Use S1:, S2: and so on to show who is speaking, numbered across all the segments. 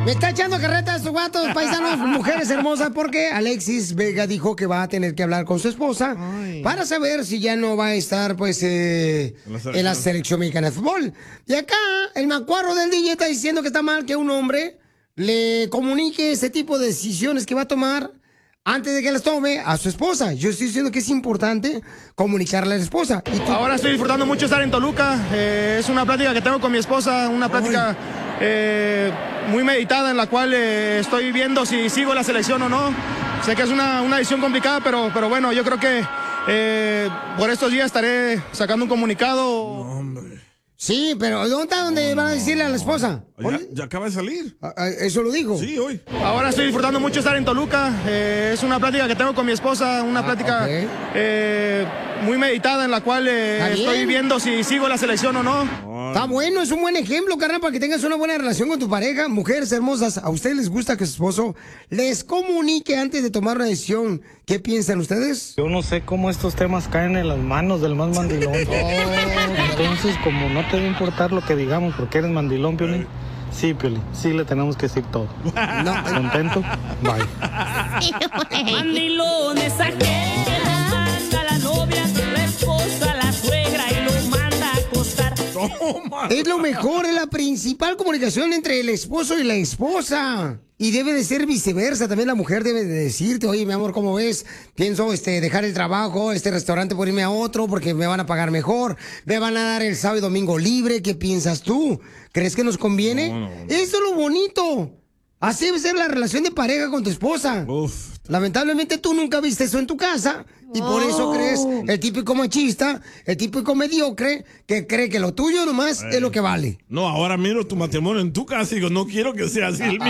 S1: Me está echando carreta a sus vatos, paisanos, mujeres hermosas, porque Alexis Vega dijo que va a tener que hablar con su esposa para saber si ya no va a estar, pues, en la selección mexicana de fútbol. Y acá, el macuarro del DJ está diciendo que está mal que un hombre le comunique ese tipo de decisiones que va a tomar antes de que las tome a su esposa. Yo estoy diciendo que es importante comunicarle a la esposa.
S2: Ahora estoy disfrutando mucho estar en Toluca. Es una plática que tengo con mi esposa, una plática muy meditada en la cual estoy viendo si sigo la selección o no. Sé que es una decisión complicada, pero bueno, yo creo que por estos días estaré sacando un comunicado.
S1: No, hombre. Sí, pero ¿dónde van a decirle a la esposa?
S3: Ya acaba de salir.
S1: ¿Eso lo dijo?
S3: Sí, hoy.
S2: Ahora estoy disfrutando mucho estar en Toluca. Es una plática que tengo con mi esposa, una plática muy meditada en la cual estoy viendo si sigo la selección o no.
S1: Está bueno, es un buen ejemplo, carnal, para que tengas una buena relación con tu pareja. Mujeres hermosas, ¿a ustedes les gusta que su esposo les comunique antes de tomar una decisión? ¿Qué piensan ustedes?
S4: Yo no sé cómo estos temas caen en las manos del más mandilón. Entonces, como no te va a importar lo que digamos porque eres mandilón, Piolín. Sí, Piolín, sí le tenemos que decir todo.
S1: No.
S4: ¿Contento? Bye.
S5: Mandilón es aquel, manda a la novia, la esposa, la suegra y lo manda a acostar.
S1: Es lo mejor, es la principal comunicación entre el esposo y la esposa. Y debe de ser viceversa, también la mujer debe de decirte, oye, mi amor, ¿cómo ves? Pienso dejar el trabajo, este restaurante por irme a otro porque me van a pagar mejor, me van a dar el sábado y domingo libre, ¿qué piensas tú? ¿Crees que nos conviene? No. Eso es lo bonito. Así debe ser la relación de pareja con tu esposa.
S3: Uf.
S1: Lamentablemente tú nunca viste eso en tu casa y por eso crees el típico machista, el típico mediocre que cree que lo tuyo nomás es lo que vale.
S3: No, ahora miro tu matrimonio en tu casa y digo, no quiero que sea así el mío.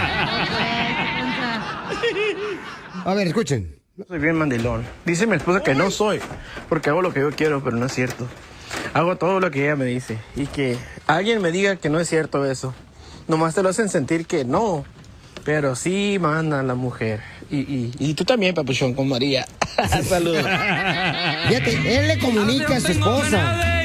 S1: A ver, escuchen.
S6: No soy bien mandilón. Dice mi esposa que no soy, porque hago lo que yo quiero, pero no es cierto. Hago todo lo que ella me dice y que alguien me diga que no es cierto eso. Nomás te lo hacen sentir que no, pero sí mandan la mujer. Y tú también, papuchón, con María. Saludos.
S1: Fíjate, él le comunica a su esposa.